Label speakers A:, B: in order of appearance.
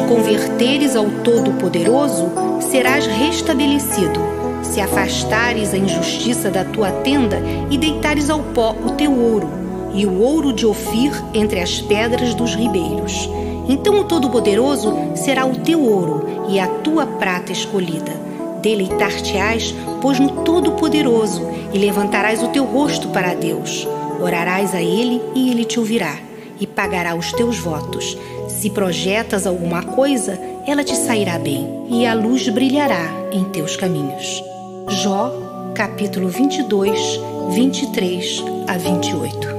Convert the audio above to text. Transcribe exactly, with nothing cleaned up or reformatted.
A: te converteres ao Todo-Poderoso, serás restabelecido. Se afastares a injustiça da tua tenda e deitares ao pó o teu ouro, e o ouro de Ofir entre as pedras dos ribeiros. Então o Todo-Poderoso será o teu ouro e a tua prata escolhida. Deleitar-te-ás, pois, no Todo-Poderoso, e levantarás o teu rosto para Deus. Orarás a Ele e Ele te ouvirá, e pagará os teus votos. Se projetas alguma coisa, ela te sairá bem, e a luz brilhará em teus caminhos. Jó, capítulo vinte e dois, vinte e três a vinte e oito.